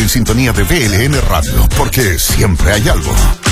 en sintonía de BLN Radio, porque siempre hay algo